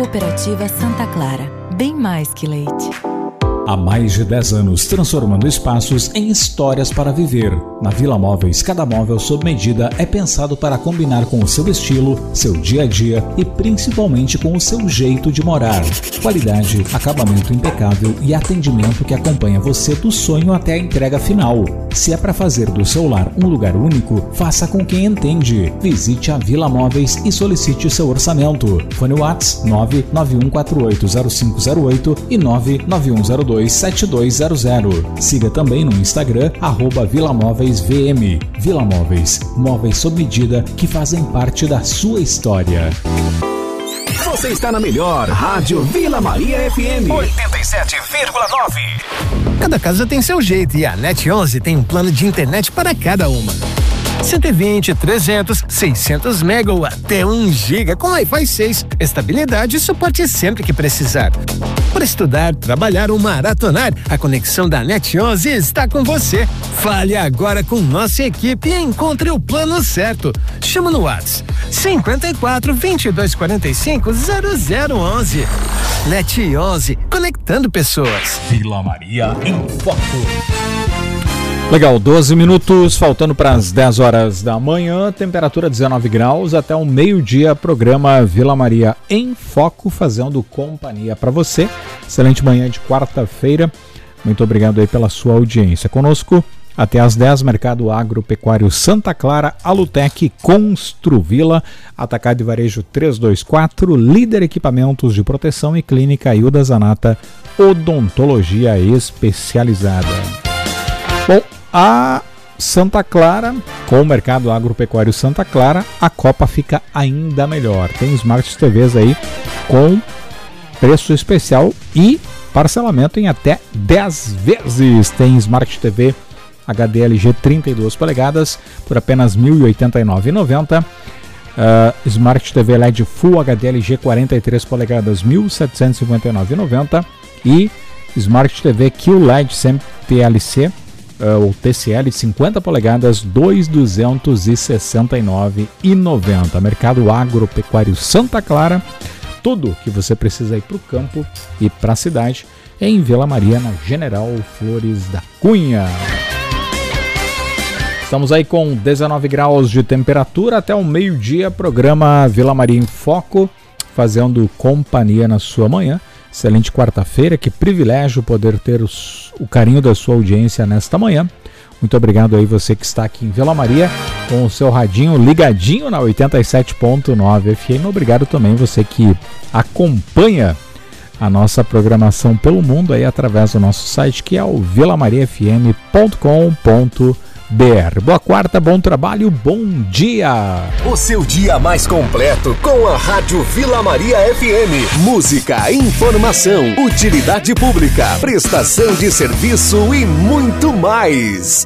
Cooperativa Santa Clara, bem mais que leite. Há mais de 10 anos, transformando espaços em histórias para viver. Na Vila Móveis, cada móvel sob medida é pensado para combinar com o seu estilo, seu dia a dia e principalmente com o seu jeito de morar. Qualidade, acabamento impecável e atendimento que acompanha você do sonho até a entrega final. Se é para fazer do seu lar um lugar único, faça com quem entende. Visite a Vila Móveis e solicite seu orçamento. Fone WhatsApp 991480508 e 99102 7200. Siga também no Instagram @VilaMóveisVM. Vila Móveis, móveis sob medida que fazem parte da sua história. Você está na melhor Rádio Vila Maria FM 87,9. Cada casa tem seu jeito e a NET 11 tem um plano de internet para cada uma. 120, 300, 600 mega ou até 1 giga com Wi-Fi 6. Estabilidade e suporte sempre que precisar. Para estudar, trabalhar ou maratonar, a conexão da NET 11 está com você. Fale agora com nossa equipe e encontre o plano certo. Chama no WhatsApp 54 22 45 0011. NET 11, conectando pessoas. Vila Maria em Foco. Legal, 12 minutos, faltando para as 10 horas da manhã, temperatura 19 graus, até o meio-dia, programa Vila Maria em Foco, fazendo companhia para você. Excelente manhã de quarta-feira, muito obrigado aí pela sua audiência. Conosco, até as 10, Mercado Agropecuário Santa Clara, Alutec, Construvila, Atacado e Varejo 324, Líder Equipamentos de Proteção e Clínica Hilda Zanata, Odontologia Especializada. Bom, a Santa Clara, com o Mercado Agropecuário Santa Clara, a Copa fica ainda melhor. Tem Smart TVs aí com preço especial e parcelamento em até 10 vezes. Tem Smart TV HD LG 32 polegadas por apenas R$ 1.089,90. Smart TV LED Full HD LG 43 polegadas R$ 1.759,90. E Smart TV QLED TLC ou TCL 50 polegadas, R$ 2.269,90. Mercado Agropecuário Santa Clara, tudo que você precisa ir para o campo e para a cidade em Vila Maria, na General Flores da Cunha. Estamos aí com 19 graus de temperatura até o meio-dia, programa Vila Maria em Foco, fazendo companhia na sua manhã. Excelente quarta-feira, que privilégio poder ter o carinho da sua audiência nesta manhã. Muito obrigado aí você que está aqui em Vila Maria com o seu radinho ligadinho na 87.9 FM. Obrigado também você que acompanha a nossa programação pelo mundo aí através do nosso site, que é o vilamariafm.com.br. Boa quarta, bom trabalho, bom dia! O seu dia mais completo com a Rádio Vila Maria FM. Música, informação, utilidade pública, prestação de serviço e muito mais.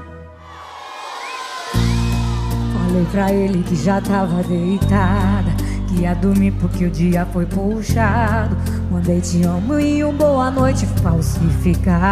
Falei pra ele que já tava deitada, que ia dormir porque o dia foi puxado. Mandei te amo e boa noite falsificado.